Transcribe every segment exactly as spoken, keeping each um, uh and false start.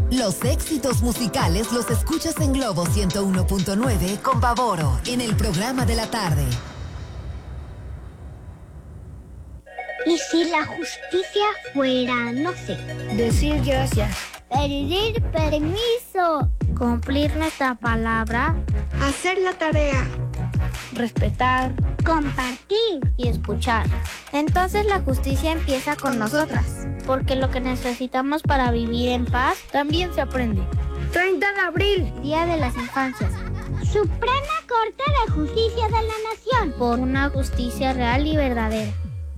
Los éxitos musicales los escuchas en Globo ciento uno punto nueve con Pavoro en el programa de la tarde. ¿Y si la justicia fuera, no sé, decir gracias, pedir permiso, cumplir nuestra palabra, hacer la tarea, respetar, compartir y escuchar? Entonces la justicia empieza con nosotras, porque lo que necesitamos para vivir en paz también se aprende. treinta de abril, Día de las Infancias. Suprema Corte de Justicia de la Nación, por una justicia real y verdadera.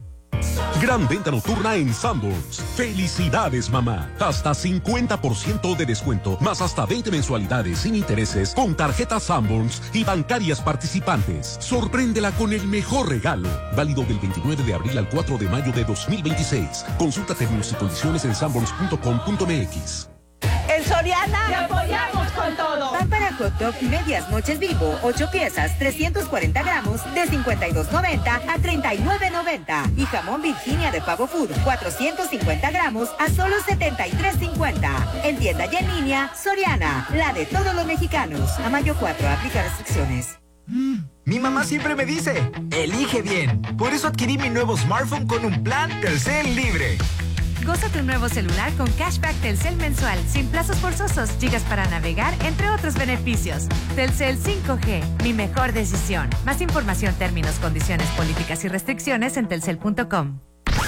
Gran venta nocturna en Sanborns. ¡Felicidades, mamá! Hasta cincuenta por ciento de descuento, más hasta veinte mensualidades sin intereses con tarjetas Sanborns y bancarias participantes. Sorpréndela con el mejor regalo. Válido del veintinueve de abril al cuatro de mayo de dos mil veintiséis. Consulta términos y condiciones en sanborns punto com punto m x. En Soriana te apoyamos con todo. Pan para hot dog medias noches Bimbo, ocho piezas, trescientos cuarenta gramos, de cincuenta y dos noventa a treinta y nueve noventa. Y jamón Virginia de Pavo Food, cuatrocientos cincuenta gramos a solo setenta y tres cincuenta. En tienda y en línea, Soriana, la de todos los mexicanos. A mayo cuatro, aplica restricciones. Mm, mi mamá siempre me dice, elige bien. Por eso adquirí mi nuevo smartphone con un plan Telcel Libre. Goza tu nuevo celular con cashback Telcel mensual, sin plazos forzosos, gigas para navegar, entre otros beneficios. Telcel cinco G, mi mejor decisión. Más información, términos, condiciones, políticas y restricciones en telcel punto com.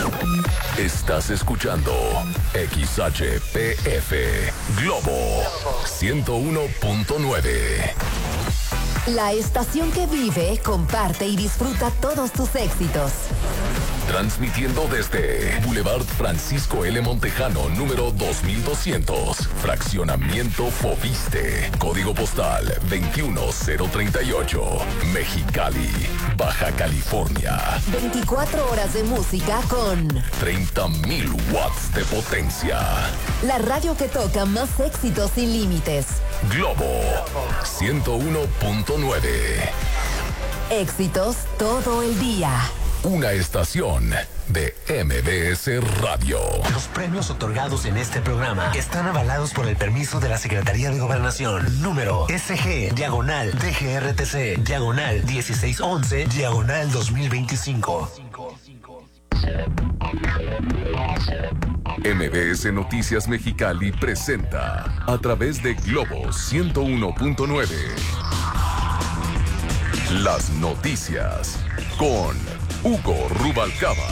Estás escuchando X H P F Globo ciento uno punto nueve. La estación que vive, comparte y disfruta todos tus éxitos. Transmitiendo desde Boulevard Francisco L. Montejano, número dos mil doscientos, Fraccionamiento Fobiste, Código Postal veintiuno cero treinta y ocho, Mexicali, Baja California. veinticuatro horas de música con treinta mil watts de potencia. La radio que toca más éxitos sin límites. Globo ciento uno punto nueve. Éxitos todo el día. Una estación de M B S Radio. Los premios otorgados en este programa están avalados por el permiso de la Secretaría de Gobernación. Número S G, diagonal, D G R T C, diagonal, dieciséis once, diagonal dos mil veinticinco. M B S Noticias Mexicali presenta a través de Globo ciento uno punto nueve las noticias con Hugo Rubalcaba.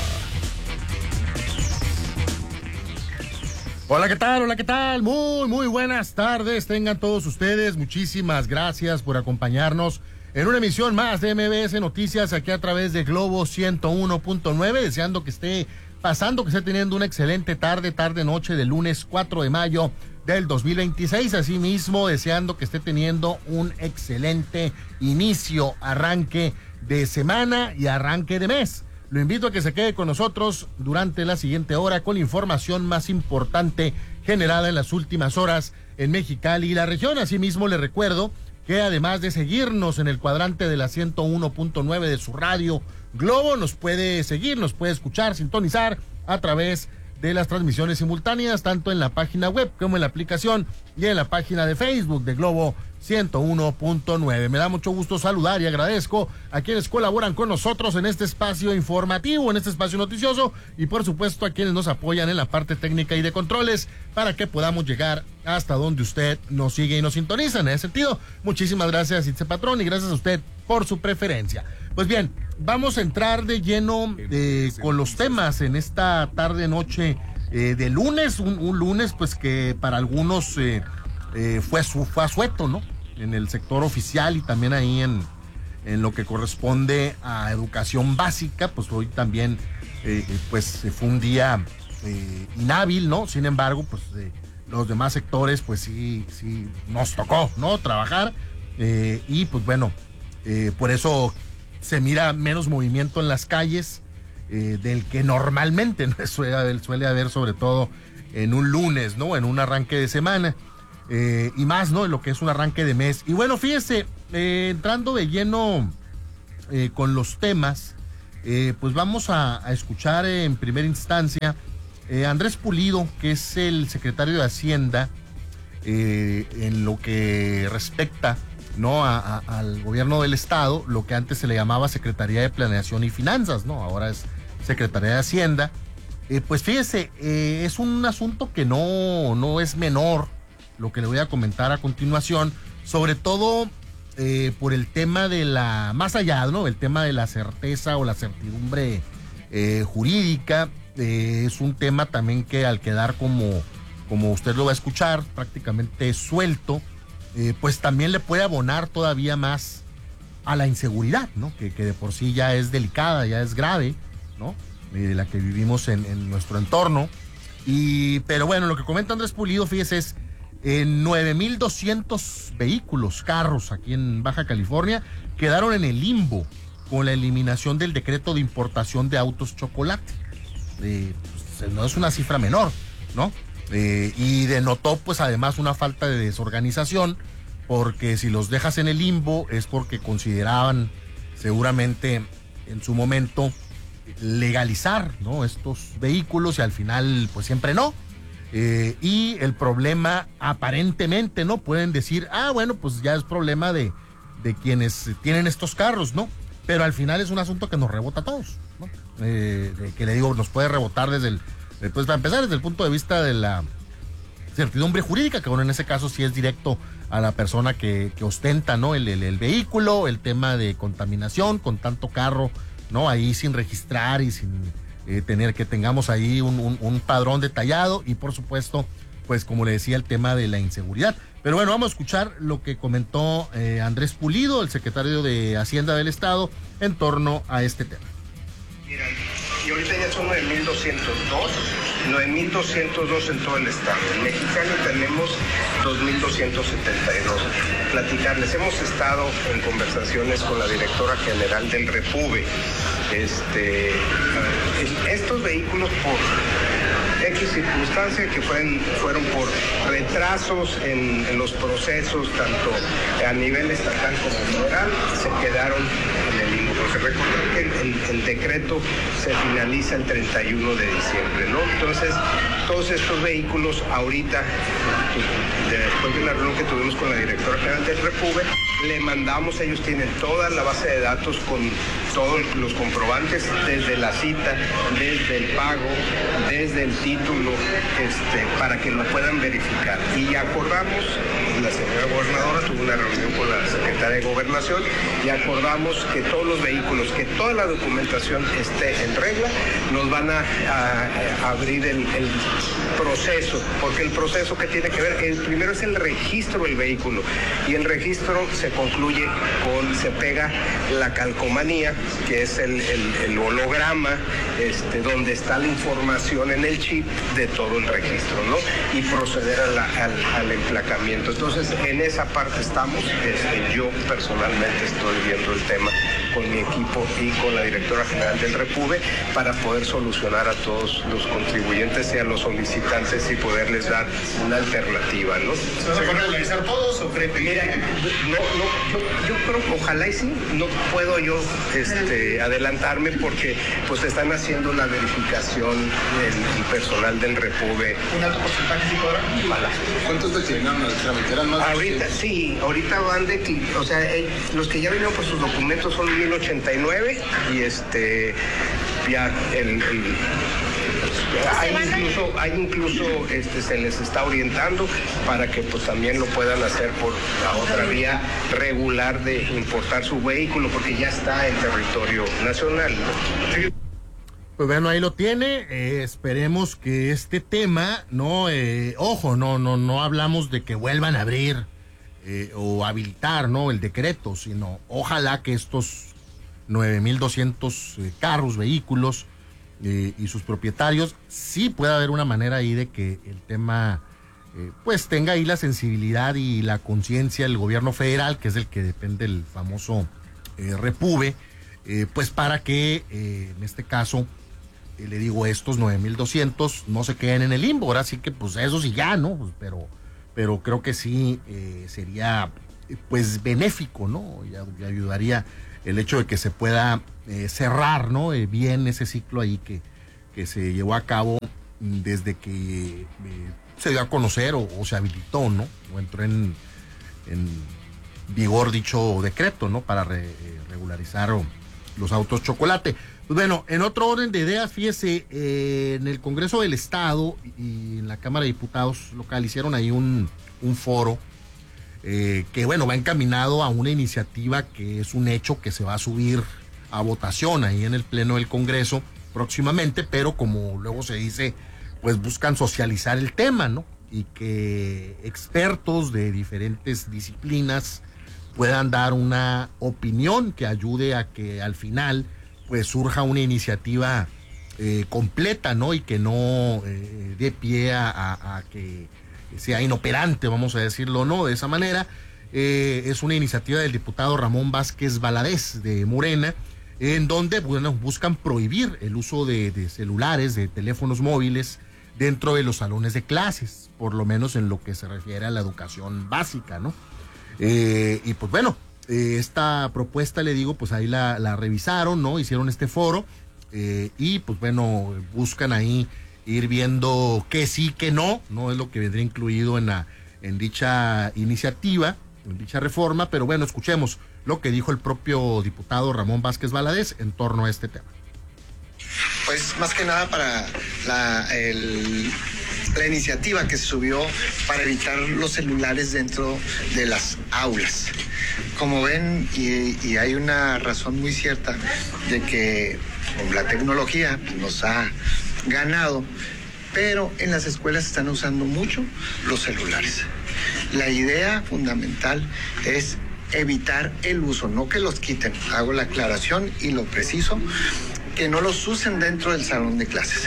Hola, ¿qué tal? Hola, ¿qué tal? Muy, muy buenas tardes. Tengan todos ustedes. Muchísimas gracias por acompañarnos en una emisión más de M B S Noticias aquí a través de Globo ciento uno punto nueve. Deseando que esté pasando, que esté teniendo una excelente tarde, tarde, noche del lunes cuatro de mayo del dos mil veintiséis. Asimismo, deseando que esté teniendo un excelente inicio, arranque de semana y arranque de mes. Lo invito a que se quede con nosotros durante la siguiente hora con la información más importante generada en las últimas horas en Mexicali y la región. Asimismo, le recuerdo que además de seguirnos en el cuadrante de la ciento uno punto nueve de su radio Globo, nos puede seguir, nos puede escuchar, sintonizar a través de las transmisiones simultáneas, tanto en la página web como en la aplicación y en la página de Facebook de Globo ciento uno punto nueve. Me da mucho gusto saludar y agradezco a quienes colaboran con nosotros en este espacio informativo, en este espacio noticioso, y por supuesto a quienes nos apoyan en la parte técnica y de controles para que podamos llegar hasta donde usted nos sigue y nos sintoniza. En ese sentido, muchísimas gracias, Itze Patrón, y gracias a usted por su preferencia. Pues bien, vamos a entrar de lleno eh, con los temas en esta tarde noche eh, de lunes, un, un lunes pues que para algunos eh, eh, fue, su, fue asueto, ¿no? En el sector oficial y también ahí en, en lo que corresponde a educación básica, pues hoy también eh, pues fue un día eh, inhábil, ¿no? Sin embargo, pues eh, los demás sectores pues sí, sí nos tocó, ¿no? Trabajar eh, y pues bueno, eh, por eso se mira menos movimiento en las calles eh, del que normalmente, ¿no? suele, haber, suele haber, sobre todo en un lunes, ¿no? En un arranque de semana eh, y más, ¿no? En lo que es un arranque de mes. Y bueno, fíjese, eh, entrando de lleno eh, con los temas, eh, pues vamos a, a escuchar eh, en primera instancia eh, Andrés Pulido, que es el secretario de Hacienda, eh, en lo que respecta, ¿no? A, a, al gobierno del estado, lo que antes se le llamaba Secretaría de Planeación y Finanzas, ¿no? Ahora es Secretaría de Hacienda. Eh, pues fíjese, eh, es un asunto que no, no es menor, lo que le voy a comentar a continuación, sobre todo eh, por el tema de la, más allá, ¿no? El tema de la certeza o la certidumbre eh, jurídica, eh, es un tema también que al quedar como, como usted lo va a escuchar, prácticamente suelto, eh, pues también le puede abonar todavía más a la inseguridad, ¿no? Que, que de por sí ya es delicada, ya es grave, ¿no? De la que vivimos en, en nuestro entorno. Y, pero bueno, lo que comenta Andrés Pulido, fíjese, es en nueve mil doscientos vehículos, carros aquí en Baja California, quedaron en el limbo con la eliminación del decreto de importación de autos chocolate. Eh, pues, no es una cifra menor, ¿no? Eh, y denotó pues además una falta de desorganización, porque si los dejas en el limbo es porque consideraban seguramente en su momento legalizar, ¿no? Estos vehículos, y al final pues siempre no. Eh, y el problema aparentemente, ¿no? Pueden decir, ah, bueno, pues ya es problema de, de quienes tienen estos carros, ¿no? Pero al final es un asunto que nos rebota a todos, ¿no? Eh, de, que le digo, nos puede rebotar desde el, pues para empezar desde el punto de vista de la certidumbre jurídica, que bueno, en ese caso sí es directo a la persona que, que ostenta, ¿no? El, el, el vehículo, el tema de contaminación con tanto carro, ¿no? Ahí sin registrar y sin eh, tener que tengamos ahí un, un, un padrón detallado, y por supuesto, pues como le decía, el tema de la inseguridad. Pero bueno, vamos a escuchar lo que comentó eh, Andrés Pulido, el secretario de Hacienda del Estado, en torno a este tema. Mira, y ahorita ya son nueve mil doscientos dos, nueve mil doscientos dos en todo el estado. En Mexicali tenemos dos mil doscientos setenta y dos. Platicarles, hemos estado en conversaciones con la directora general del Repube. Este, estos vehículos por X circunstancia que fueron, fueron por retrasos en, en los procesos, tanto a nivel estatal como federal, se quedaron en el limbo. Porque recordar que el, el, el decreto se finaliza el treinta y uno de diciembre, ¿no? Entonces, todos estos vehículos ahorita, después de la reunión que tuvimos con la directora general del Repube, le mandamos, ellos tienen toda la base de datos con todos los comprobantes, desde la cita, desde el pago, desde el título, este, para que lo puedan verificar. Y acordamos, la señora gobernadora tuvo una reunión con la secretaria de Gobernación, y acordamos que todos los vehículos, que toda la documentación esté en regla, nos van a, a, a abrir el, el proceso, porque el proceso que tiene que ver, el primero es el registro del vehículo, y el registro se concluye con, se pega la calcomanía, que es el, el, el holograma, este, donde está la información en el chip de todo el registro, ¿no? Y proceder a la, al, al emplacamiento. Entonces, en esa parte estamos. Este, yo personalmente estoy viendo el tema con mi equipo y con la directora general del Repube para poder solucionar a todos los contribuyentes y a los solicitantes y poderles dar una alternativa, ¿no? ¿Se van a realizar todos o creen? Mira, no, no, yo, yo creo que ojalá y sí, no puedo yo este, adelantarme porque pues están haciendo la verificación del, el personal del Repube. ¿Un alto porcentaje sí podrá? Ojalá. ¿Cuántos declinaron al trámite? ¿Eran más? Ahorita sí, ahorita van de, o sea, eh, los que ya vinieron por sus documentos son mil ochenta y nueve y este ya el, el hay incluso, hay incluso este, se les está orientando para que pues también lo puedan hacer por la otra vía regular de importar su vehículo, porque ya está en territorio nacional, ¿no? Pues bueno, ahí lo tiene. Eh, esperemos que este tema, no, eh, ojo, no, no, no hablamos de que vuelvan a abrir eh, o habilitar, no, el decreto, sino ojalá que estos nueve mil doscientos eh, carros, vehículos eh, y sus propietarios, sí pueda haber una manera ahí de que el tema eh, pues tenga ahí la sensibilidad y la conciencia del gobierno federal, que es el que depende del famoso eh, Repube, eh, pues para que eh, en este caso eh, le digo, estos nueve mil doscientos no se queden en el limbo. Ahora sí que pues eso sí ya, ¿no? Pues, pero, pero creo que sí eh, sería pues benéfico, ¿no? Y, y ayudaría el hecho de que se pueda eh, cerrar, ¿no? Eh, bien ese ciclo ahí que, que se llevó a cabo desde que eh, se dio a conocer o, o se habilitó, ¿no? O entró en, en vigor dicho decreto, ¿no? Para re, regularizar los autos chocolate. Pues bueno, en otro orden de ideas, fíjese, eh, en el Congreso del Estado y en la Cámara de Diputados local hicieron ahí un, un foro eh, que, bueno, va encaminado a una iniciativa que es un hecho que se va a subir a votación ahí en el Pleno del Congreso próximamente, pero como luego se dice, pues buscan socializar el tema, ¿no? Y que expertos de diferentes disciplinas puedan dar una opinión que ayude a que al final pues surja una iniciativa eh, completa, ¿no? Y que no eh, dé pie a, a, a que sea inoperante, vamos a decirlo, ¿no? De esa manera, eh, es una iniciativa del diputado Ramón Vázquez Valadez de Morena, en donde, bueno, buscan prohibir el uso de, de celulares, de teléfonos móviles dentro de los salones de clases, por lo menos en lo que se refiere a la educación básica, ¿no? Eh, y pues bueno, eh, esta propuesta, le digo, pues ahí la, la revisaron, ¿no? Hicieron este foro eh, y pues bueno, buscan ahí ir viendo qué sí, qué no, no es lo que vendría incluido en, la, en dicha iniciativa, en dicha reforma, pero bueno, escuchemos lo que dijo el propio diputado Ramón Vázquez Valadez en torno a este tema. Pues más que nada para la, el, la iniciativa que se subió para evitar los celulares dentro de las aulas. Como ven, y, y hay una razón muy cierta de que la tecnología nos ha ganado, pero en las escuelas están usando mucho los celulares. La idea fundamental es evitar el uso, no que los quiten, hago la aclaración y lo preciso, que no los usen dentro del salón de clases.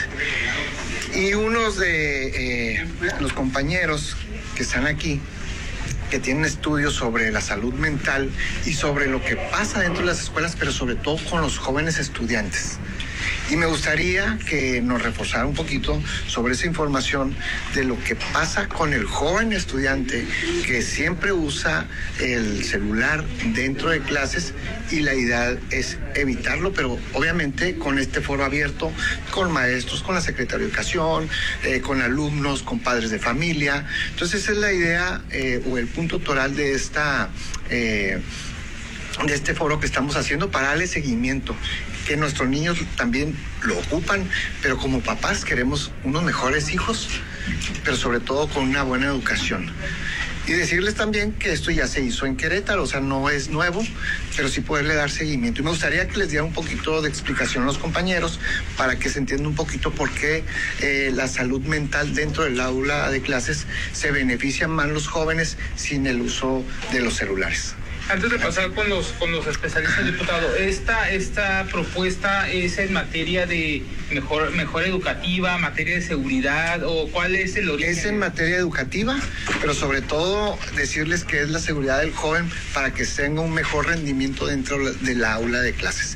Y unos de eh, los compañeros que están aquí, que tienen estudios sobre la salud mental y sobre lo que pasa dentro de las escuelas, pero sobre todo con los jóvenes estudiantes. Y me gustaría que nos reforzara un poquito sobre esa información de lo que pasa con el joven estudiante que siempre usa el celular dentro de clases, y la idea es evitarlo, pero obviamente con este foro abierto, con maestros, con la Secretaría de Educación, eh, con alumnos, con padres de familia. Entonces esa es la idea eh, o el punto toral de esta... Eh, de este foro que estamos haciendo para darle seguimiento, que nuestros niños también lo ocupan, pero como papás queremos unos mejores hijos, pero sobre todo con una buena educación. Y decirles también que esto ya se hizo en Querétaro, o sea, no es nuevo, pero sí poderle dar seguimiento. Y me gustaría que les diera un poquito de explicación a los compañeros para que se entienda un poquito por qué eh, la salud mental dentro del aula de clases se benefician más los jóvenes sin el uso de los celulares. Antes de pasar con los con los especialistas, diputado, esta esta propuesta es en materia de mejor mejor educativa, materia de seguridad, o cuál es el origen. Es en materia educativa, pero sobre todo decirles que es la seguridad del joven para que tenga un mejor rendimiento dentro del aula de clases.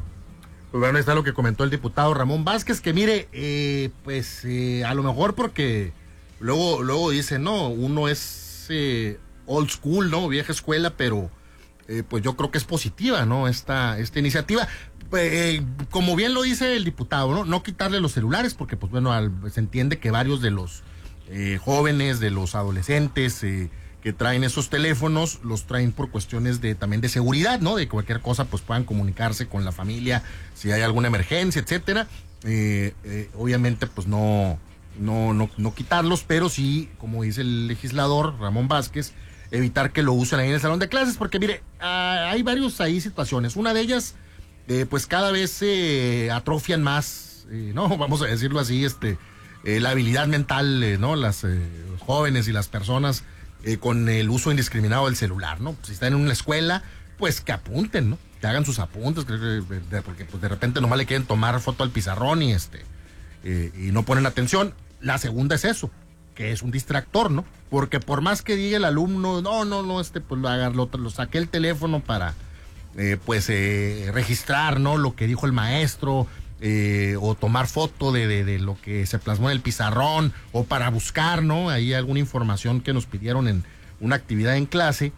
Pues bueno, ahí está lo que comentó el diputado Ramón Vázquez, que mire, eh, pues eh, a lo mejor porque luego luego dice, no, uno es eh, old school, ¿no? Vieja escuela, pero eh, pues yo creo que es positiva, ¿no? Esta, esta iniciativa. Eh, como bien lo dice el diputado, ¿no? No quitarle los celulares, porque pues bueno, al, se entiende que varios de los eh, jóvenes, de los adolescentes eh, que traen esos teléfonos, los traen por cuestiones de también de seguridad, ¿no? De cualquier cosa, pues puedan comunicarse con la familia si hay alguna emergencia, etcétera. Eh, eh, obviamente, pues no, no, no, no quitarlos, pero sí, como dice el legislador Ramón Vázquez, evitar que lo usen ahí en el salón de clases, porque mire, ah, hay varios ahí situaciones. Una de ellas, eh, pues cada vez se eh, atrofian más, eh, no, vamos a decirlo así, este, eh, la habilidad mental, eh, no, las eh, los jóvenes y las personas eh, con el uso indiscriminado del celular, ¿no? Si están en una escuela, pues que apunten, ¿no? Que hagan sus apuntes, porque pues de repente nomás le quieren tomar foto al pizarrón y este eh, y no ponen atención. La segunda es eso, que es un distractor, ¿no? Porque por más que diga el alumno, no, no, no, este, pues lo, lo, lo saqué el teléfono para, eh, pues, eh, registrar, ¿no? Lo que dijo el maestro, eh, o tomar foto de, de, de lo que se plasmó en el pizarrón, o para buscar, ¿no? Ahí alguna información que nos pidieron en una actividad en clase,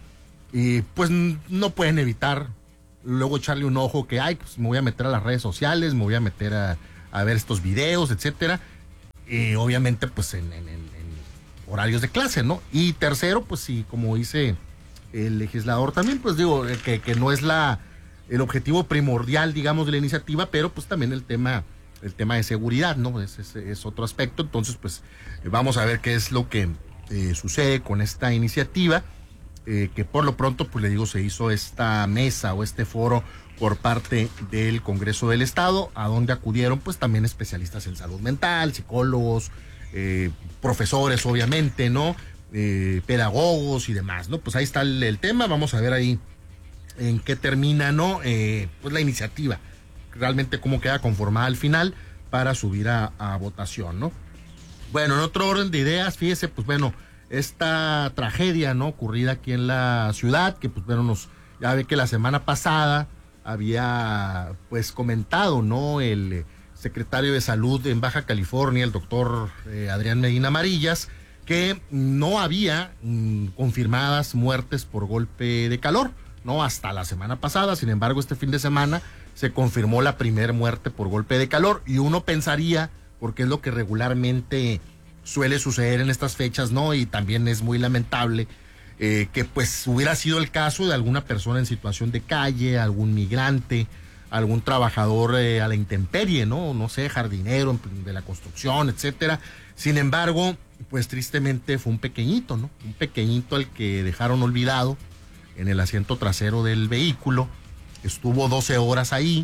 y pues no pueden evitar luego echarle un ojo que, ay, pues me voy a meter a las redes sociales, me voy a meter a, a ver estos videos, etcétera. Y obviamente, pues en, en, en horarios de clase, ¿no? Y tercero, pues sí, como dice el legislador también, pues digo, que, que no es la el objetivo primordial, digamos, de la iniciativa, pero pues también el tema el tema de seguridad, ¿no? Es, es, es otro aspecto. Entonces, pues vamos a ver qué es lo que eh, sucede con esta iniciativa, eh, que por lo pronto, pues le digo, se hizo esta mesa o este foro por parte del Congreso del Estado, a donde acudieron pues también especialistas en salud mental, psicólogos, eh, profesores obviamente, ¿no? Eh, pedagogos y demás, ¿no? Pues ahí está el, el tema, vamos a ver ahí en qué termina, ¿no? Eh, pues la iniciativa, realmente cómo queda conformada al final para subir a, a votación, ¿no? Bueno, en otro orden de ideas, fíjese, pues bueno, esta tragedia, ¿no? Ocurrida aquí en la ciudad, que pues bueno, nos, ya ve que la semana pasada había pues comentado, ¿no? El secretario de Salud en Baja California, el doctor eh, Adrián Medina Amarillas, que no había mm, confirmadas muertes por golpe de calor, ¿no? Hasta la semana pasada. Sin embargo, este fin de semana se confirmó la primera muerte por golpe de calor, y uno pensaría, porque es lo que regularmente suele suceder en estas fechas, ¿no? Y también es muy lamentable, Eh, que pues hubiera sido el caso de alguna persona en situación de calle, algún migrante, algún trabajador eh, a la intemperie, ¿no? No sé, jardinero de la construcción, etcétera. Sin embargo, pues tristemente fue un pequeñito, ¿no? Un pequeñito al que dejaron olvidado en el asiento trasero del vehículo. Estuvo doce horas ahí,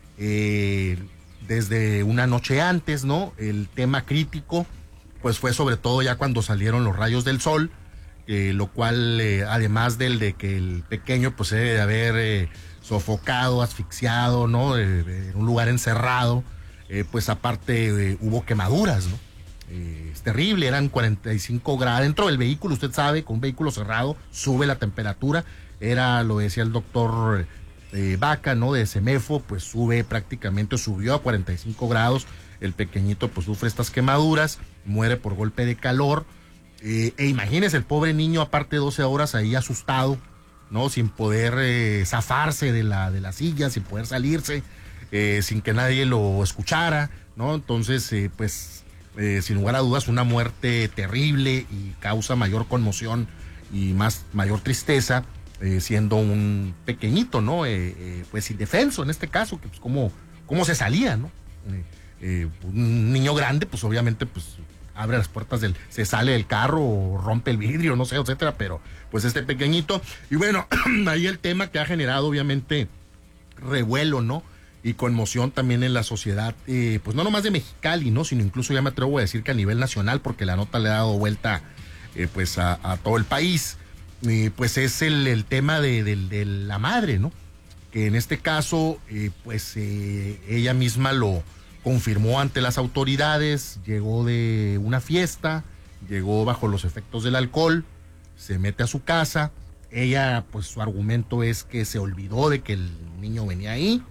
eh, desde una noche antes, ¿no? El tema crítico, pues fue sobre todo ya cuando salieron los rayos del sol, Eh, lo cual, eh, además del de que el pequeño pues debe de haber eh, sofocado, asfixiado, ¿no? Eh, en un lugar encerrado, eh, pues aparte eh, hubo quemaduras, ¿no? Eh, es terrible, eran cuarenta y cinco grados dentro del vehículo. Usted sabe, con un vehículo cerrado sube la temperatura, era, lo decía el doctor eh, Vaca, ¿no? De Semefo, pues sube prácticamente, subió a cuarenta y cinco grados, el pequeñito pues sufre estas quemaduras, muere por golpe de calor. Eh, e imagínese el pobre niño, aparte doce horas ahí asustado, ¿no? Sin poder eh, zafarse de la, de la silla, sin poder salirse, eh, sin que nadie lo escuchara, ¿no? Entonces, eh, pues, eh, sin lugar a dudas, una muerte terrible y causa mayor conmoción y más, mayor tristeza, eh, siendo un pequeñito, ¿no? Eh, eh, pues indefenso en este caso, que pues cómo, cómo se salía, ¿no? Eh, eh, un niño grande, pues obviamente, pues abre las puertas del, se sale del carro o rompe el vidrio, no sé, etcétera, pero pues este pequeñito. Y bueno, ahí el tema que ha generado obviamente revuelo, ¿no? Y conmoción también en la sociedad, eh, pues no nomás de Mexicali, ¿no? Sino incluso ya me atrevo a decir que a nivel nacional, porque la nota le ha dado vuelta eh, pues a, a todo el país. Eh, pues es el, el tema de, de, de la madre, ¿no? Que en este caso, eh, pues eh, ella misma lo confirmó ante las autoridades, llegó de una fiesta, llegó bajo los efectos del alcohol, se mete a su casa. Ella, pues su argumento es que se olvidó de que el niño venía ahí,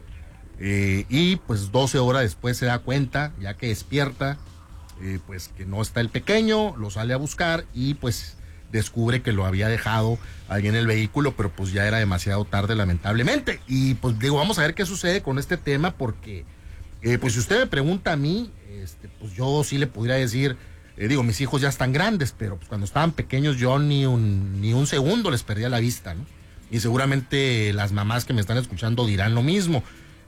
eh, y pues doce horas después se da cuenta, ya que despierta, eh, pues que no está el pequeño, lo sale a buscar y pues descubre que lo había dejado alguien en el vehículo, pero pues ya era demasiado tarde, lamentablemente. Y pues digo, vamos a ver qué sucede con este tema, porque Eh, pues si usted me pregunta a mí, este, pues yo sí le podría decir, eh, digo, mis hijos ya están grandes, pero pues cuando estaban pequeños yo ni un, ni un segundo les perdía la vista, ¿no? Y seguramente las mamás que me están escuchando dirán lo mismo.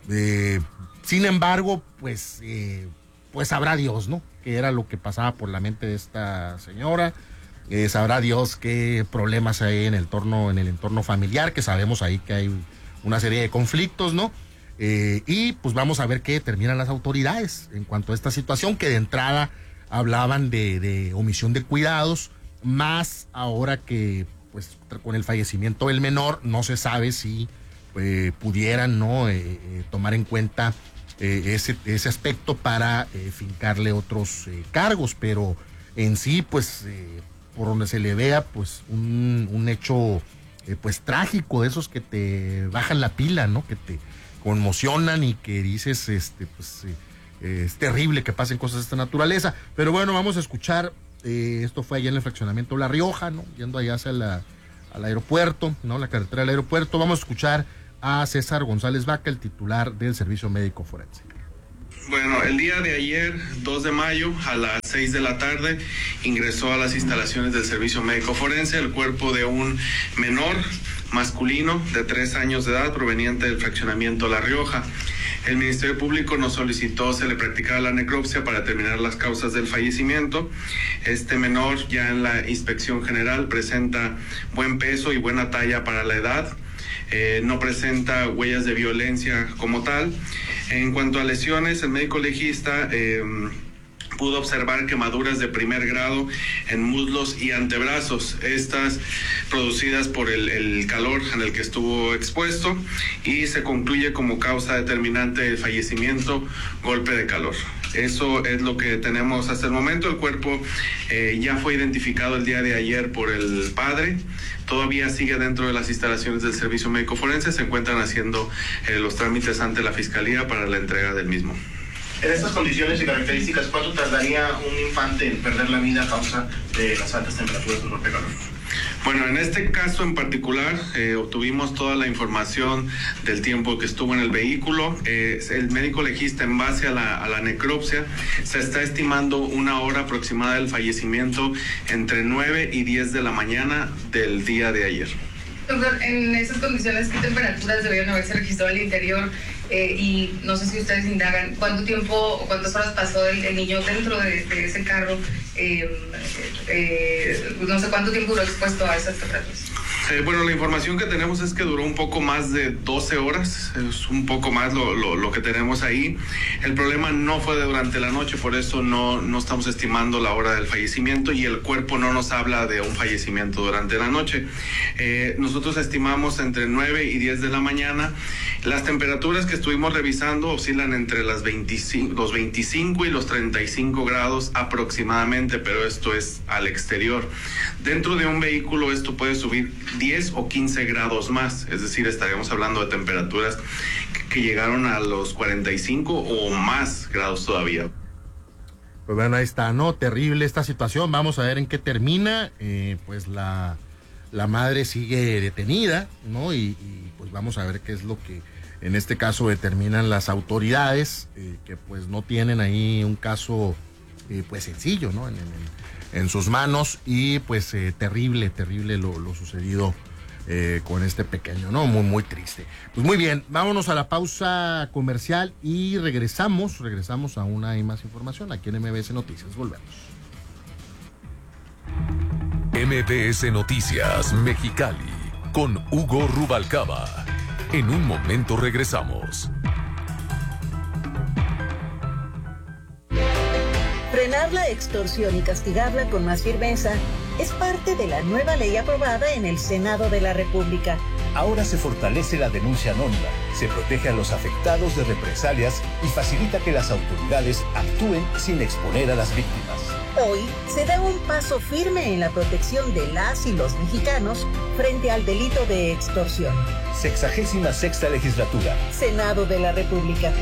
Eh, sin embargo, pues, eh, pues sabrá Dios, ¿no? Qué era lo que pasaba por la mente de esta señora. Eh, sabrá Dios qué problemas hay en el entorno, en el entorno familiar, que sabemos ahí que hay una serie de conflictos, ¿no? Eh, y pues vamos a ver qué determinan las autoridades en cuanto a esta situación, que de entrada hablaban de, de omisión de cuidados, más ahora que pues con el fallecimiento del menor no se sabe si eh, pudieran no eh, eh, tomar en cuenta eh, ese, ese aspecto para eh, fincarle otros eh, cargos, pero en sí pues eh, por donde se le vea pues un, un hecho eh, pues trágico, de esos que te bajan la pila, ¿no? Que te conmocionan y que dices, este, pues eh, eh, es terrible que pasen cosas de esta naturaleza. Pero bueno, vamos a escuchar, eh, esto fue allá en el fraccionamiento La Rioja, ¿no? Yendo allá hacia la, al aeropuerto, ¿no? La carretera del aeropuerto. Vamos a escuchar a César González Vaca, el titular del Servicio Médico Forense. Bueno, el día de ayer, dos de mayo, a las seis de la tarde, ingresó a las instalaciones del Servicio Médico Forense el cuerpo de un menor masculino de tres años de edad proveniente del fraccionamiento La Rioja. El Ministerio Público nos solicitó se le practicara la necropsia para determinar las causas del fallecimiento. Este menor ya en la inspección general presenta buen peso y buena talla para la edad. Eh, no presenta huellas de violencia como tal. En cuanto a lesiones, el médico legista eh, pudo observar quemaduras de primer grado en muslos y antebrazos, estas producidas por el, el calor en el que estuvo expuesto, y se concluye como causa determinante del fallecimiento golpe de calor. Eso es lo que tenemos hasta el momento. El cuerpo eh, ya fue identificado el día de ayer por el padre. Todavía sigue dentro de las instalaciones del Servicio Médico Forense. Se encuentran haciendo eh, los trámites ante la Fiscalía para la entrega del mismo. En estas condiciones y características, ¿cuánto tardaría un infante en perder la vida a causa de las altas temperaturas del golpe de calor? Bueno, en este caso en particular eh, obtuvimos toda la información del tiempo que estuvo en el vehículo. Eh, el médico legista, en base a la, a la necropsia, se está estimando una hora aproximada del fallecimiento entre nueve y diez de la mañana del día de ayer. Doctor, en esas condiciones, ¿qué temperaturas deberían haberse registrado al interior? Eh, y no sé si ustedes indagan cuánto tiempo o cuántas horas pasó el, el niño dentro de, de ese carro. Eh, eh, no sé cuánto tiempo duró expuesto a esas temperaturas. Eh, bueno, la información que tenemos es que duró un poco más de doce horas, es un poco más lo, lo, lo que tenemos ahí. El problema no fue de durante la noche, por eso no, no estamos estimando la hora del fallecimiento, y el cuerpo no nos habla de un fallecimiento durante la noche. Eh, nosotros estimamos entre nueve y diez de la mañana. Las temperaturas que estuvimos revisando oscilan entre las veinticinco, los veinticinco y los treinta y cinco grados aproximadamente, pero esto es al exterior. Dentro de un vehículo esto puede subir diez o quince grados más, es decir, estaríamos hablando de temperaturas que llegaron a los cuarenta y cinco o más grados todavía. Pues bueno, ahí está, ¿no? Terrible esta situación. Vamos a ver en qué termina. Eh, pues la, la madre sigue detenida, ¿no? Y, y pues vamos a ver qué es lo que en este caso determinan las autoridades, eh, que pues no tienen ahí un caso eh, pues sencillo, ¿no? En, en, en sus manos, y pues eh, terrible, terrible lo, lo sucedido eh, con este pequeño, ¿no? Muy, muy triste. Pues muy bien, vámonos a la pausa comercial y regresamos, regresamos a una y más información aquí en M B S Noticias. Volvemos. M B S Noticias Mexicali con Hugo Rubalcaba. En un momento regresamos. Frenar la extorsión y castigarla con más firmeza es parte de la nueva ley aprobada en el Senado de la República. Ahora se fortalece la denuncia anónima, se protege a los afectados de represalias y facilita que las autoridades actúen sin exponer a las víctimas. Hoy se da un paso firme en la protección de las y los mexicanos frente al delito de extorsión. Sexagésima sexta legislatura. Senado de la República.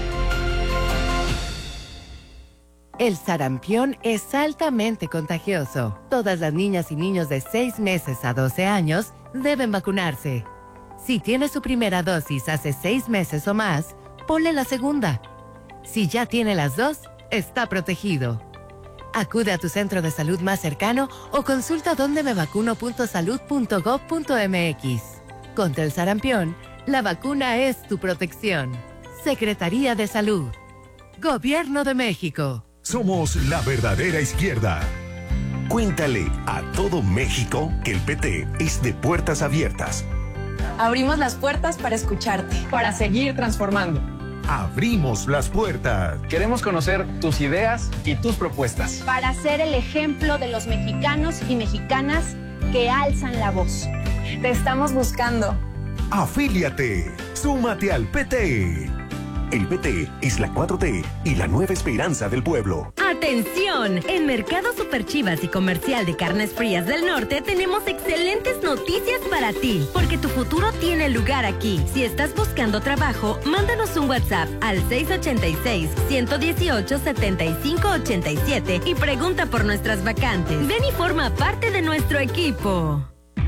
El sarampión es altamente contagioso. Todas las niñas y niños de seis meses a doce años deben vacunarse. Si tiene su primera dosis hace seis meses o más, ponle la segunda. Si ya tiene las dos, está protegido. Acude a tu centro de salud más cercano o consulta donde me vacuno punto salud punto gov punto m x. Contra el sarampión, la vacuna es tu protección. Secretaría de Salud. Gobierno de México. Somos la verdadera izquierda. Cuéntale a todo México que el P T es de puertas abiertas. Abrimos las puertas para escucharte, para seguir transformando. Abrimos las puertas. Queremos conocer tus ideas y tus propuestas. Para ser el ejemplo de los mexicanos y mexicanas que alzan la voz. Te estamos buscando. Afíliate. Súmate al P T. El P T es la cuatro T y la nueva esperanza del pueblo. ¡Atención! En Mercado Super Chivas y Comercial de Carnes Frías del Norte tenemos excelentes noticias para ti, porque tu futuro tiene lugar aquí. Si estás buscando trabajo, mándanos un WhatsApp al seis ocho seis, uno uno ocho, siete cinco ocho siete y pregunta por nuestras vacantes. Ven y forma parte de nuestro equipo.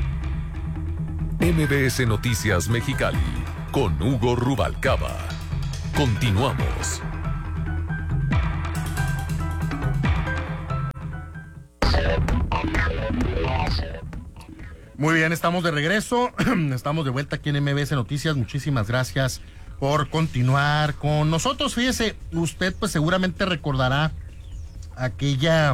M B S Noticias Mexicali con Hugo Rubalcaba. Continuamos. Muy bien, estamos de regreso, estamos de vuelta aquí en M B S Noticias. Muchísimas gracias por continuar con nosotros. Fíjese, usted pues seguramente recordará aquella,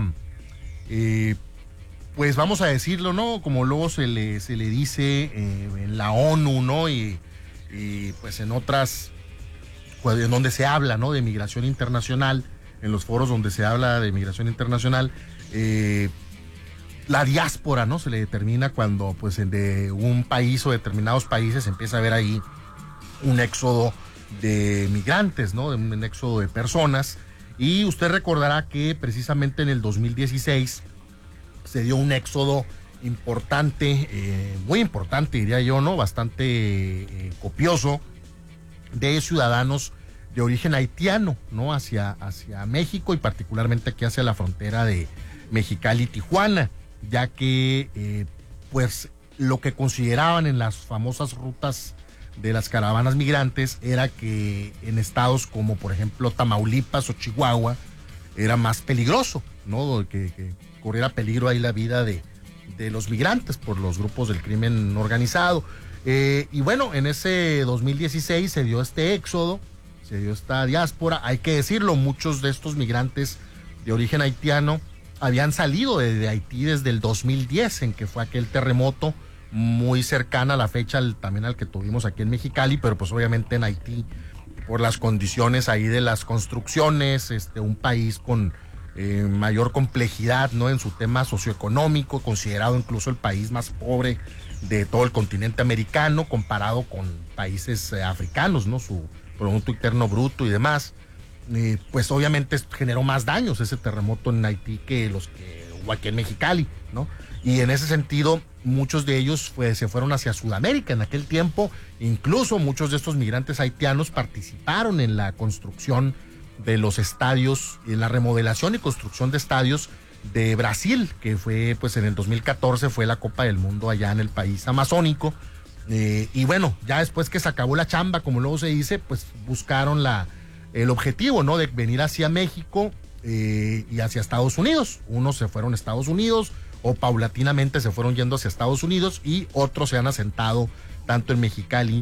eh, pues vamos a decirlo, ¿no? Como luego se le, se le dice eh, en la ONU, ¿no? Y, y pues en otras, pues, en donde se habla, ¿no? De migración internacional, en los foros donde se habla de migración internacional, eh, la diáspora, ¿no? Se le determina cuando, pues, de un país o determinados países empieza a haber ahí un éxodo de migrantes, ¿no? De un éxodo de personas. Y usted recordará que precisamente en el dos mil dieciséis se dio un éxodo importante, eh, muy importante, diría yo, ¿no? Bastante eh, copioso de ciudadanos de origen haitiano, ¿no? Hacia, hacia México y particularmente aquí hacia la frontera de Mexicali-Tijuana, ya que eh, pues lo que consideraban en las famosas rutas de las caravanas migrantes era que en estados como por ejemplo Tamaulipas o Chihuahua era más peligroso, ¿no? Que, que corriera peligro ahí la vida de, de los migrantes por los grupos del crimen organizado. Eh, y bueno, en ese dos mil dieciséis se dio este éxodo, se dio esta diáspora. Hay que decirlo, muchos de estos migrantes de origen haitiano habían salido de, de Haití desde el dos mil diez, en que fue aquel terremoto muy cercana a la fecha al, también al que tuvimos aquí en Mexicali, pero pues obviamente en Haití, por las condiciones ahí de las construcciones, este, un país con eh, mayor complejidad, ¿no? En su tema socioeconómico, considerado incluso el país más pobre de todo el continente americano, comparado con países eh, africanos, ¿no? Su Producto Interno Bruto y demás. Eh, pues obviamente generó más daños ese terremoto en Haití que los que hubo aquí en Mexicali, ¿no? Y en ese sentido, muchos de ellos pues, se fueron hacia Sudamérica en aquel tiempo. Incluso muchos de estos migrantes haitianos participaron en la construcción de los estadios, en la remodelación y construcción de estadios de Brasil, que fue pues en el dos mil catorce fue la Copa del Mundo allá en el país amazónico. Eh, y bueno, ya después que se acabó la chamba, como luego se dice, pues buscaron la el objetivo, ¿no? De venir hacia México eh, y hacia Estados Unidos. Unos se fueron a Estados Unidos o paulatinamente se fueron yendo hacia Estados Unidos y otros se han asentado tanto en Mexicali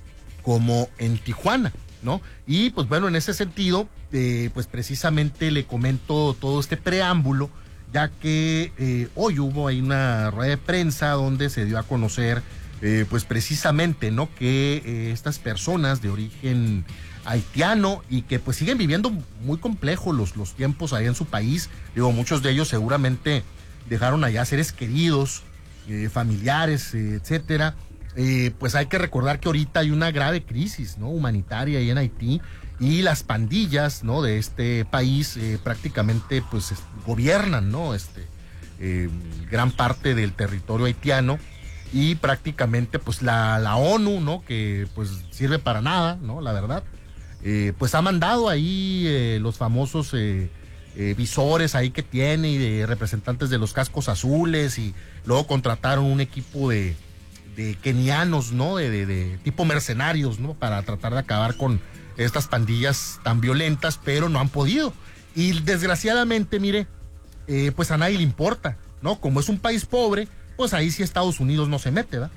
como en Tijuana, ¿no? Y pues bueno, en ese sentido, eh, pues precisamente le comento todo este preámbulo, ya que eh, hoy hubo ahí una rueda de prensa donde se dio a conocer eh, pues precisamente, ¿no? Que eh, estas personas de origen haitiano y que pues siguen viviendo muy complejos los, los tiempos ahí en su país. Digo, muchos de ellos seguramente dejaron allá seres queridos, eh, familiares, eh, etcétera. Eh, pues hay que recordar que ahorita hay una grave crisis, ¿no? Humanitaria ahí en Haití, y las pandillas, ¿no? De este país eh, prácticamente pues es, gobiernan, ¿no? Este eh, gran parte del territorio haitiano, y prácticamente pues la, la ONU, ¿no? Que pues sirve para nada, ¿no? La verdad. Eh, pues ha mandado ahí eh, los famosos eh, eh, visores ahí que tiene y de representantes de los cascos azules, y luego contrataron un equipo de, de kenianos, ¿no? De, de, de tipo mercenarios, ¿no? Para tratar de acabar con estas pandillas tan violentas, pero no han podido. Y desgraciadamente, mire, eh, pues a nadie le importa, ¿no? Como es un país pobre, pues ahí sí Estados Unidos no se mete, ¿verdad?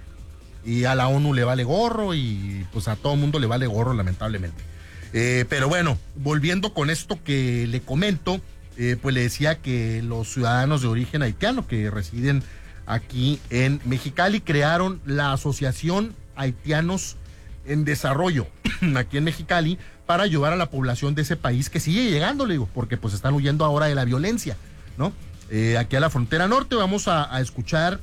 Y a la ONU le vale gorro y pues a todo mundo le vale gorro, lamentablemente. Eh, pero bueno, volviendo con esto que le comento, eh, pues le decía que los ciudadanos de origen haitiano que residen aquí en Mexicali crearon la Asociación Haitianos en Desarrollo aquí en Mexicali para ayudar a la población de ese país que sigue llegando, le digo, porque pues están huyendo ahora de la violencia, ¿no? Eh, aquí a la frontera norte vamos a, a escuchar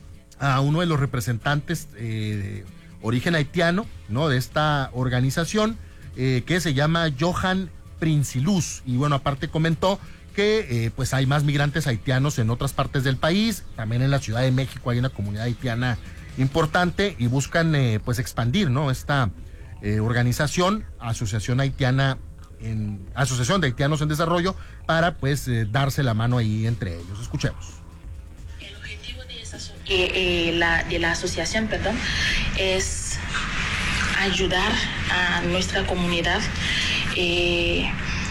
a uno de los representantes eh, de origen haitiano, ¿no? De esta organización, Eh, que se llama Johan Princiluz, y bueno, aparte comentó que eh, pues hay más migrantes haitianos en otras partes del país, también en la Ciudad de México hay una comunidad haitiana importante y buscan eh, pues expandir, ¿no? Esta eh, organización, Asociación Haitiana en Asociación de Haitianos en Desarrollo, para pues eh, darse la mano ahí entre ellos. Escuchemos. El objetivo de, esa, eh, eh, la, de la asociación, perdón, es ayudar a nuestra comunidad eh,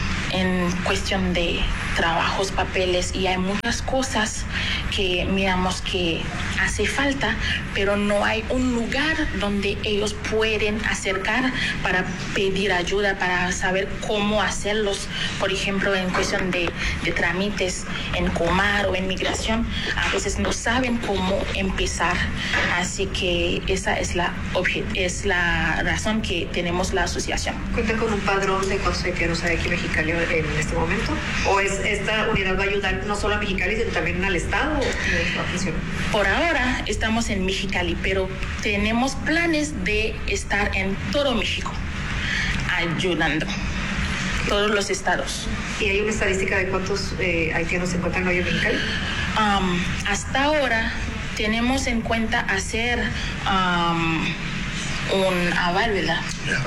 en cuestión de trabajos, papeles, y hay muchas cosas que miramos que hace falta, pero no hay un lugar donde ellos pueden acercar para pedir ayuda, para saber cómo hacerlos. Por ejemplo, en cuestión de, de trámites en Comar o en migración, a veces no saben cómo empezar. Así que esa es la, es la razón que tenemos la asociación. ¿Cuenta con un padrón de consejeros aquí en Mexicali en este momento? ¿O es, esta unidad va a ayudar no solo a Mexicali, sino también al Estado? ¿O Por ahora estamos en Mexicali, pero tenemos planes de estar en todo México, ayudando todos los estados. ¿Y hay una estadística de cuántos eh, haitianos se encuentran hoy en Mexicali? Um, hasta ahora tenemos en cuenta hacer um, un aval, ¿verdad?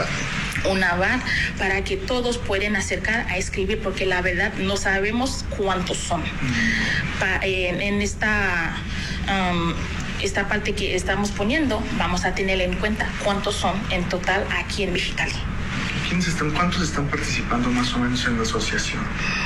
Un aval para que todos puedan acercar a escribir, porque la verdad no sabemos cuántos son. Pa, en, en esta um, esta parte que estamos poniendo, vamos a tener en cuenta cuántos son en total aquí en Mexicali. ¿Quiénes están, cuántos están participando más o menos en la asociación?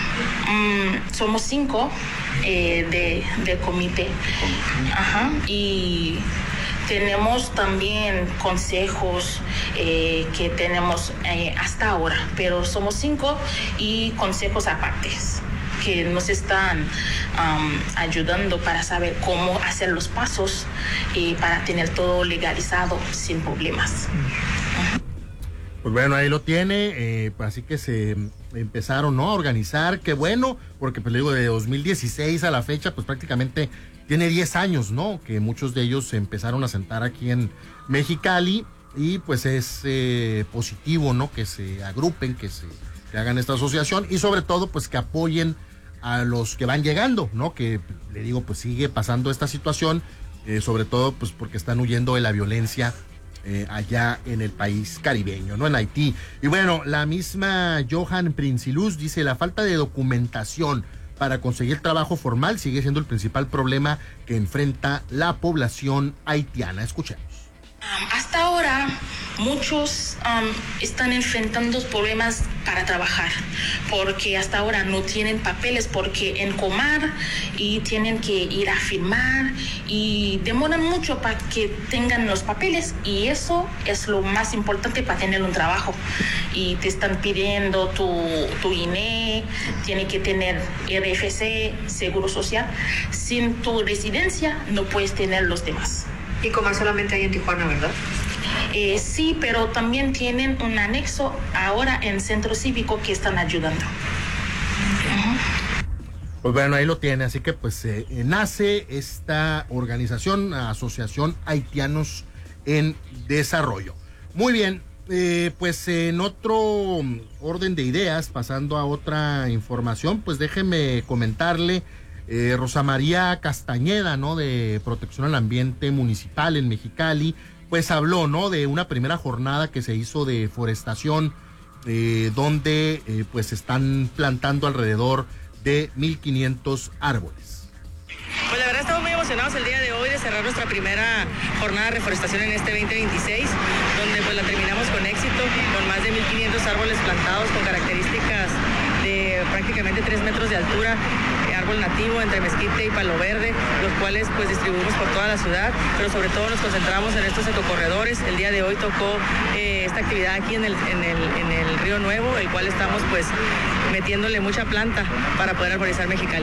Um, somos cinco eh, de, de comité. Ajá. Y tenemos también consejos eh, que tenemos eh, hasta ahora, pero somos cinco y consejos apartes que nos están um, ayudando para saber cómo hacer los pasos y para tener todo legalizado sin problemas. Uh-huh. Pues bueno, ahí lo tiene, eh, así que se empezaron, ¿no?, a organizar, qué bueno, porque pues le digo, de dos mil dieciséis a la fecha, pues prácticamente tiene diez años, ¿no?, que muchos de ellos se empezaron a sentar aquí en Mexicali, y pues es eh, positivo, ¿no?, que se agrupen, que se que hagan esta asociación, y sobre todo, pues que apoyen a los que van llegando, ¿no?, que le digo, pues sigue pasando esta situación, eh, sobre todo pues porque están huyendo de la violencia Eh, allá en el país caribeño, ¿no?, en Haití. Y bueno, la misma Johan Princilus dice: la falta de documentación para conseguir trabajo formal sigue siendo el principal problema que enfrenta la población haitiana. Escuchemos. Um, hasta ahora muchos um, están enfrentando problemas para trabajar, porque hasta ahora no tienen papeles, porque en Comar y tienen que ir a firmar y demoran mucho para que tengan los papeles, y eso es lo más importante para tener un trabajo. Y te están pidiendo tu, tu I N E, tiene que tener R F C, Seguro Social. Sin tu residencia no puedes tener los demás. Y Comar solamente hay en Tijuana, ¿verdad? Eh, sí, pero también tienen un anexo ahora en Centro Cívico que están ayudando. Uh-huh. Pues bueno, ahí lo tiene, así que pues eh, nace esta organización, Asociación Haitianos en Desarrollo. Muy bien, eh, pues en otro orden de ideas, pasando a otra información, pues déjeme comentarle. Eh, Rosa María Castañeda, ¿no?, de Protección al Ambiente Municipal en Mexicali, pues habló, ¿no?, de una primera jornada que se hizo de forestación, eh, donde eh, pues están plantando alrededor de mil quinientos árboles. Pues la verdad estamos muy emocionados el día de hoy de cerrar nuestra primera jornada de reforestación en este veinte veintiséis, donde pues la terminamos con éxito, con más de mil quinientos árboles plantados con características de prácticamente tres metros de altura, eh, árbol nativo entre mezquite y palo verde, los cuales pues distribuimos por toda la ciudad, pero sobre todo nos concentramos en estos ecocorredores. El día de hoy tocó eh, esta actividad aquí en el, en, el, en el Río Nuevo, el cual estamos pues metiéndole mucha planta para poder arborizar Mexicali.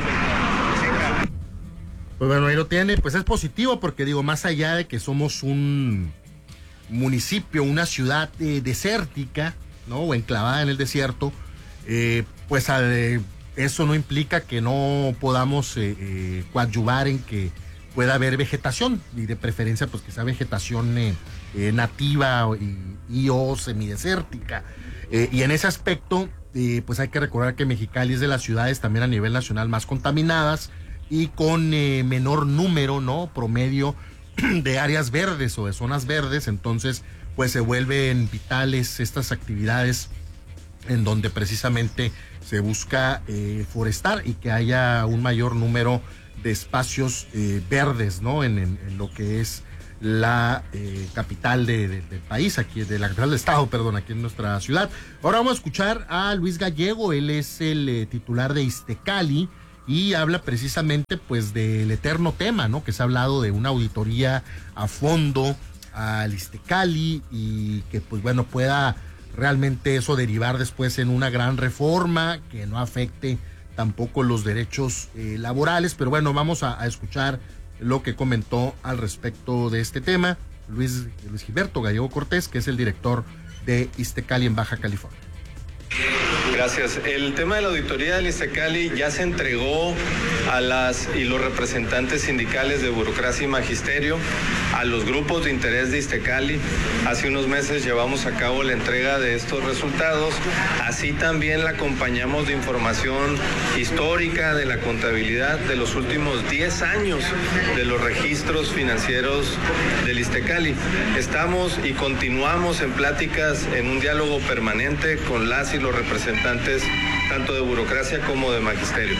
Pues bueno, ahí lo tiene, pues es positivo porque digo, más allá de que somos un municipio, una ciudad eh, desértica, ¿no?, o enclavada en el desierto, eh, pues eh, eso no implica que no podamos eh, eh, coadyuvar en que pueda haber vegetación, y de preferencia pues que sea vegetación eh, eh, nativa y, y o semidesértica. Eh, y en ese aspecto, eh, pues hay que recordar que Mexicali es de las ciudades también a nivel nacional más contaminadas y con eh, menor número, ¿no?, promedio de áreas verdes o de zonas verdes. Entonces pues se vuelven vitales estas actividades en donde precisamente se busca eh, forestar y que haya un mayor número de espacios eh, verdes, ¿no?, en, en, en lo que es la eh, capital de, de, del país, aquí de la capital del estado, perdón, aquí en nuestra ciudad. Ahora vamos a escuchar a Luis Gallego, él es el eh, titular de Iztecali, y habla precisamente pues del eterno tema, ¿no? Que se ha hablado de una auditoría a fondo al Iztecali y que pues bueno pueda realmente eso derivar después en una gran reforma que no afecte tampoco los derechos eh, laborales, pero bueno, vamos a, a escuchar lo que comentó al respecto de este tema Luis, Luis Gilberto Gallego Cortés, que es el director de Iztecali en Baja California. Gracias. El tema de la auditoría del Iztecali ya se entregó a las y los representantes sindicales de burocracia y magisterio, a los grupos de interés de Iztecali. Hace unos meses llevamos a cabo la entrega de estos resultados. Así también la acompañamos de información histórica de la contabilidad de los últimos diez años de los registros financieros del Iztecali. Estamos y continuamos en pláticas, en un diálogo permanente con las y los representantes tanto de burocracia como de magisterio.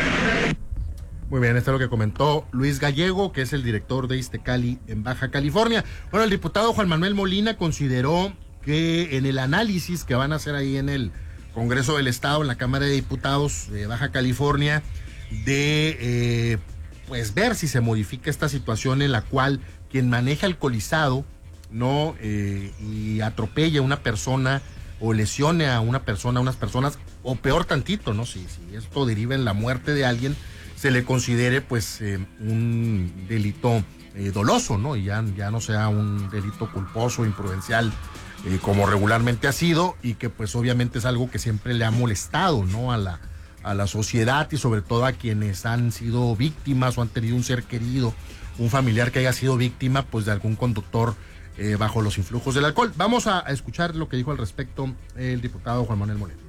Muy bien, esto es lo que comentó Luis Gallego, que es el director de Iztecali en Baja California. Bueno, el diputado Juan Manuel Molina consideró que en el análisis que van a hacer ahí en el Congreso del Estado, en la Cámara de Diputados de Baja California, de eh, pues ver si se modifica esta situación en la cual quien maneja alcoholizado no eh, y atropella a una persona o lesione a una persona, a unas personas, o peor tantito, ¿no? Si, si esto deriva en la muerte de alguien, se le considere pues eh, un delito eh, doloso, ¿no? Y ya, ya no sea un delito culposo, imprudencial, eh, como regularmente ha sido, y que pues obviamente es algo que siempre le ha molestado, ¿no? A la, a la sociedad y sobre todo a quienes han sido víctimas o han tenido un ser querido, un familiar que haya sido víctima pues de algún conductor Eh, bajo los influjos del alcohol. Vamos a, a escuchar lo que dijo al respecto el diputado Juan Manuel Molina.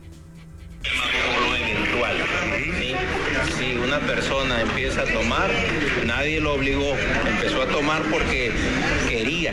Eventual. ¿Sí? Si una persona empieza a tomar, nadie lo obligó, empezó a tomar porque quería.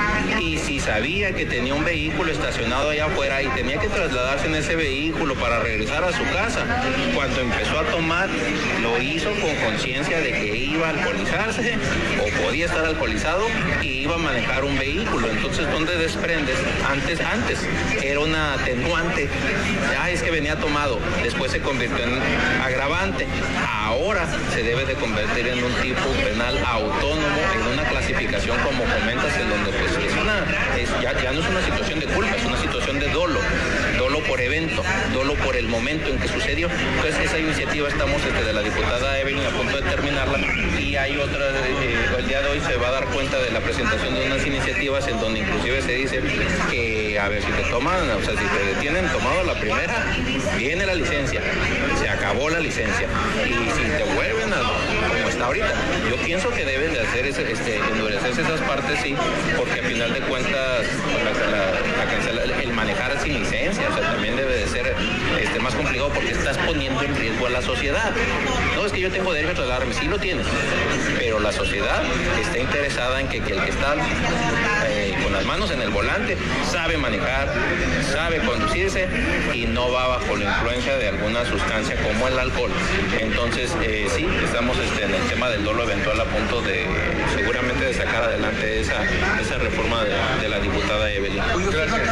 Y si sabía que tenía un vehículo estacionado allá afuera y tenía que trasladarse en ese vehículo para regresar a su casa, cuando empezó a tomar, lo hizo con conciencia de que iba a alcoholizarse o podía estar alcoholizado y iba a manejar un vehículo. Entonces, ¿dónde desprendes? Antes, antes era una atenuante. Ah, es que venía tomado. Después se convirtió en agravante. Ahora se debe de convertir en un tipo penal autónomo, en una clasificación como comentas, en donde pues es una, es, ya, ya no es una situación de culpa, es una situación de dolo, dolo por evento, dolo por el momento en que sucedió. Entonces esa iniciativa estamos desde de la diputada Evelyn a punto de terminarla, y hay otra, eh, el día de hoy se va a dar cuenta de la presentación de unas iniciativas en donde inclusive se dice que a ver si te toman, o sea, si te detienen tomado la primera, viene la licencia, se acabó la licencia, y si te vuelven a como está ahorita, yo pienso que deben de hacer ese, este, endurecerse esas partes, sí, porque al final de cuentas la, la, la cancela, el manejar sin licencia, o sea, también debe de ser este, más complicado porque estás poniendo en riesgo a la sociedad. No es que yo tengo derecho a trasladarme, sí lo tienes, pero la sociedad está interesada en que, que el que está eh, con las manos en el volante sabe manejar, sabe conducirse y no va bajo la influencia de alguna sustancia como el alcohol. Entonces, eh, sí, estamos este, en el tema del dolo eventual a punto de, seguramente, de sacar adelante esa, esa reforma de, de la diputada Evelyn. Gracias.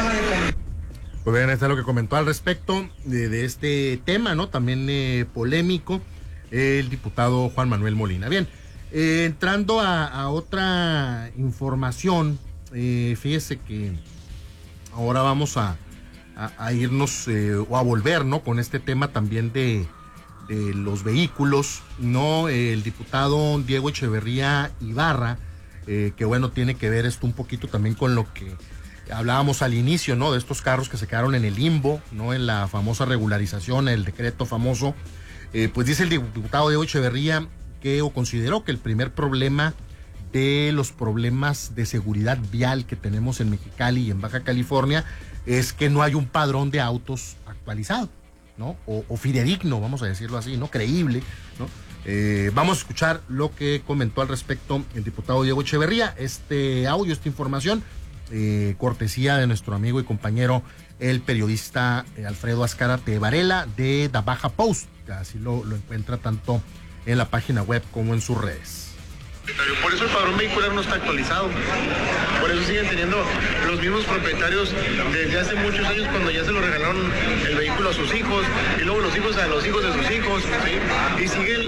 Pues bien, esto es lo que comentó al respecto de, de este tema, ¿no? También eh, polémico, el diputado Juan Manuel Molina. Bien, eh, entrando a, a otra información, eh, fíjese que ahora vamos a, a, a irnos eh, o a volver, ¿no? Con este tema también de, de los vehículos, ¿no? El diputado Diego Echeverría Ibarra, eh, que bueno, tiene que ver esto un poquito también con lo que hablábamos al inicio, ¿no? De estos carros que se quedaron en el limbo, ¿no? En la famosa regularización, el decreto famoso. Eh, pues dice el diputado Diego Echeverría que o consideró que el primer problema de los problemas de seguridad vial que tenemos en Mexicali y en Baja California es que no hay un padrón de autos actualizado, ¿no? O, o fidedigno, vamos a decirlo así, ¿no? Creíble, ¿no? Eh, vamos a escuchar lo que comentó al respecto el diputado Diego Echeverría. Este audio, esta información, Eh, cortesía de nuestro amigo y compañero el periodista eh, Alfredo Azcárate Varela de The Baja Post, así lo, lo encuentra tanto en la página web como en sus redes. Por eso el padrón vehicular no está actualizado. Por eso siguen teniendo los mismos propietarios desde hace muchos años, cuando ya se lo regalaron el vehículo a sus hijos y luego los hijos a los hijos de sus hijos, ¿sí? Y sigue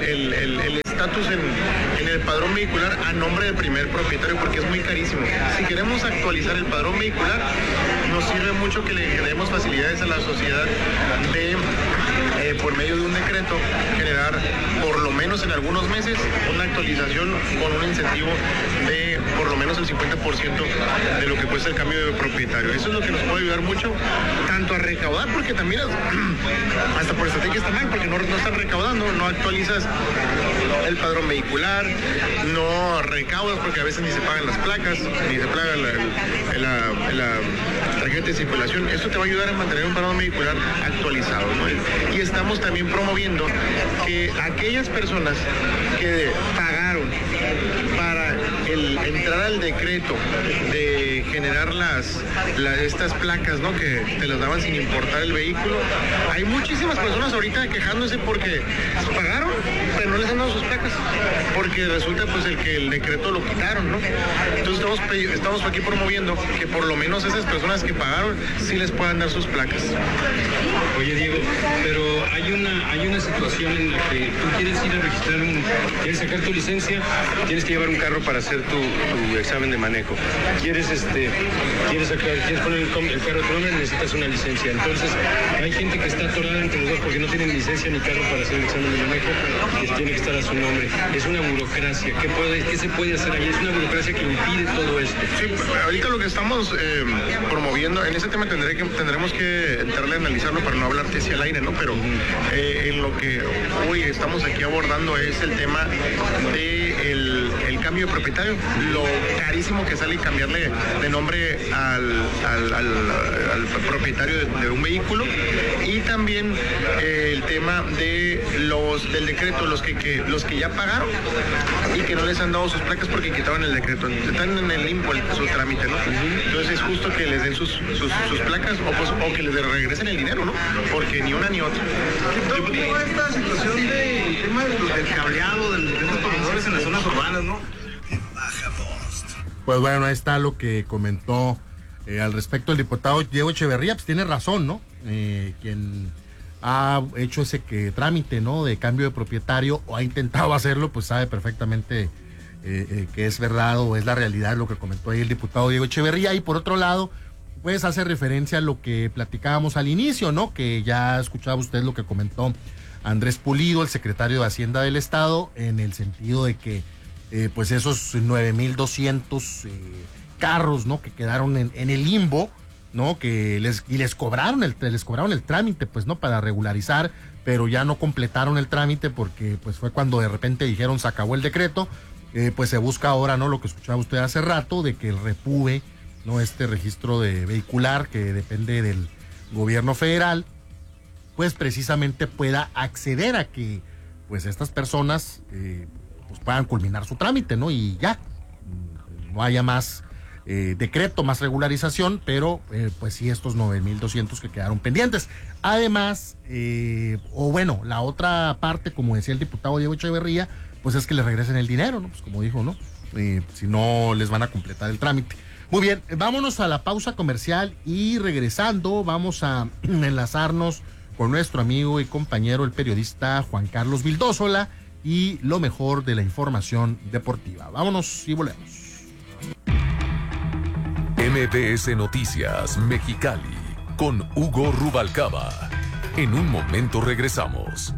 el estatus en, en el padrón vehicular a nombre del primer propietario, porque es muy carísimo. Si queremos actualizar el padrón vehicular, nos sirve mucho que le demos facilidades a la sociedad de, eh, por medio de un decreto, generar por lo menos en algunos meses una actualización con un incentivo de por lo menos el cincuenta por ciento de lo que cuesta el cambio de propietario. Eso es lo que nos puede ayudar mucho, tanto a recaudar, porque también hasta por estrategia está mal, porque no, no están recaudando, no actualizas el padrón vehicular, no recaudas porque a veces ni se pagan las placas, ni se paga la, la, la tarjeta de circulación. Esto te va a ayudar a mantener un padrón vehicular actualizado, ¿no? Y estamos también promoviendo que aquellas personas que pagaron para el, entrar al decreto de generar las, las estas placas, ¿no?, que te las daban sin importar el vehículo, hay muchísimas personas ahorita quejándose porque pagaron, pero no les han dado sus placas, porque resulta pues el que el decreto lo quitaron, ¿no? Entonces estamos, estamos aquí promoviendo que por lo menos esas personas que pagaron sí les puedan dar sus placas. Oye, Diego, pero hay una hay una situación en la que tú quieres ir a registrar un, quieres sacar tu licencia, tienes que llevar un carro para hacer tu, tu examen de manejo. Quieres este quieres sacar, quieres poner el, el carro a tu nombre, necesitas una licencia. Entonces, hay gente que está atorada entre los dos porque no tienen licencia ni carro para hacer el examen de manejo, y tiene que estar a su nombre. Es una burocracia. ¿Qué puede, qué se puede hacer ahí? Es una burocracia que impide todo esto. Sí, ahorita lo que estamos eh, promoviendo, en ese tema tendré que, tendremos que entrarle a analizarlo para no hablarte hacia el aire, ¿no? Pero eh, en lo que hoy estamos aquí abordando es el tema de el, el cambio de propietario, lo carísimo que sale cambiarle de nombre al, al, al, al propietario de, de un vehículo, y también eh, el tema de los del decreto, los que, que los que ya pagaron y que no les han dado sus placas porque quitaron el decreto, están en el limbo el, su trámite, ¿no? Entonces es justo que les den sus, sus, sus placas o, pues, o que les regresen el dinero, ¿no? Porque ni una ni otra. ¿Cómo esta situación del tema del, del cableado, del, de los proveedores en las zonas urbanas, no? Pues bueno, ahí está lo que comentó eh, al respecto el diputado Diego Echeverría. Pues tiene razón, ¿no? Eh, quien ha hecho ese que trámite, ¿no?, de cambio de propietario, o ha intentado hacerlo, pues sabe perfectamente eh, eh, que es verdad o es la realidad lo que comentó ahí el diputado Diego Echeverría. Y por otro lado, pues hace referencia a lo que platicábamos al inicio, ¿no?, que ya escuchaba usted lo que comentó Andrés Pulido, el secretario de Hacienda del Estado, en el sentido de que eh, pues esos nueve mil doscientos eh, carros, ¿no?, que quedaron en, en el limbo, ¿no?, que les y les cobraron el les cobraron el trámite, pues, no, para regularizar, pero ya no completaron el trámite porque pues fue cuando de repente dijeron se acabó el decreto. Eh, pues se busca ahora, ¿no?, lo que escuchaba usted hace rato, de que el REPUVE, ¿no?, este registro de vehicular que depende del gobierno federal, pues precisamente pueda acceder a que pues estas personas eh, pues puedan culminar su trámite, ¿no? Y ya no haya más eh, decreto, más regularización, pero eh, pues sí, estos nueve mil doscientos que quedaron pendientes. Además, eh, o bueno, la otra parte, como decía el diputado Diego Echeverría, pues es que les regresen el dinero, ¿no? Pues como dijo, ¿no? Eh, si no les van a completar el trámite. Muy bien, vámonos a la pausa comercial y regresando vamos a enlazarnos con nuestro amigo y compañero, el periodista Juan Carlos Vildósola, y lo mejor de la información deportiva. Vámonos y volvemos. M B S Noticias Mexicali con Hugo Rubalcaba. En un momento regresamos.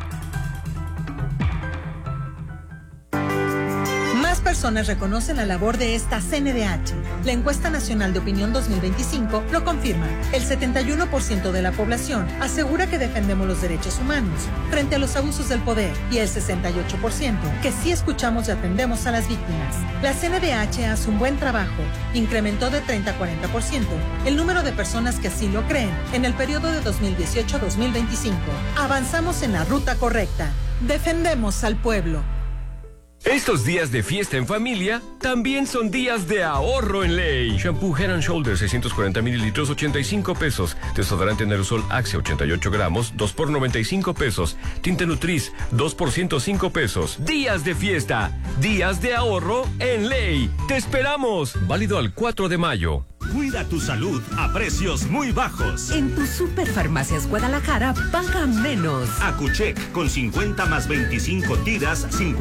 Más personas reconocen la labor de esta C N D H. La encuesta nacional de opinión dos mil veinticinco lo confirma. El setenta y uno por ciento de la población asegura que defendemos los derechos humanos frente a los abusos del poder, y el sesenta y ocho por ciento que sí escuchamos y atendemos a las víctimas. La C N D H hace un buen trabajo. Incrementó de treinta a cuarenta por ciento el número de personas que así lo creen en el periodo de dos mil dieciocho a dos mil veinticinco. Avanzamos en la ruta correcta. Defendemos al pueblo. Estos días de fiesta en familia también son días de ahorro en Ley. Shampoo Head and Shoulders seiscientos cuarenta mililitros, ochenta y cinco pesos. Desodorante en aerosol Axe ochenta y ocho gramos, dos por noventa y cinco pesos. Tinte Nutris, dos por ciento cinco pesos. Días de fiesta, días de ahorro en Ley. ¡Te esperamos! Válido al cuatro de mayo. Cuida tu salud a precios muy bajos. En tu Superfarmacias Guadalajara paga menos. Acuchec con cincuenta más veinticinco tiras, cincuenta